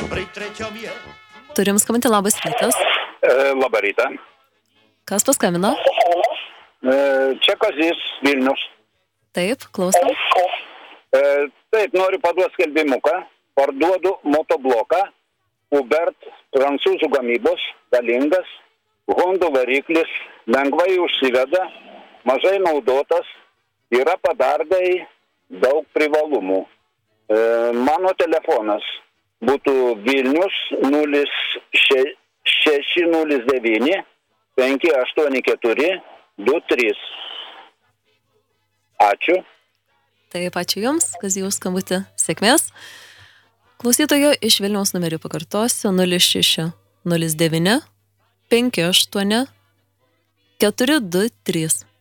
Turim skambinti, labas rytas. Labą rytą. Kas paskambino? Čia Kazys Vilnius. Taip, klausom. Taip, noriu paduoti skelbimuką. Parduodu motobloką. Ubert, prancūzų gamybos, galingas. Hondo variklis, lengvai užsiveda, mažai naudotas. Yra padargai, daug privalumų. Mano telefonas būtų Vilnius 0609 584 23. Ačiū. Taip, ačiū Jums, Kazijų skambutį. Sėkmės. Klausytojo iš Vilniaus numerį pakartosiu 0609 58 423.